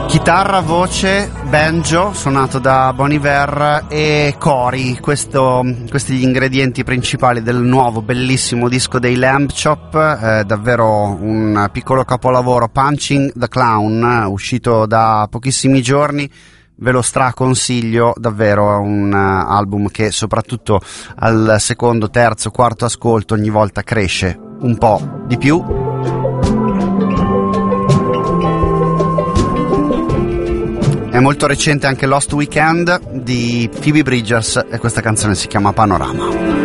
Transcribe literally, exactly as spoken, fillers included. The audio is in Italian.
Chitarra, voce, banjo suonato da Bon Iver e cori, questo, questi gli ingredienti principali del nuovo bellissimo disco dei Lamb Chop, eh, davvero un piccolo capolavoro, Punching the Clown, uscito da pochissimi giorni. Ve lo straconsiglio, davvero un uh, album che soprattutto al secondo, terzo, quarto ascolto ogni volta cresce un po' di più. È molto recente anche Lost Weekend di Phoebe Bridgers e questa canzone si chiama Panorama.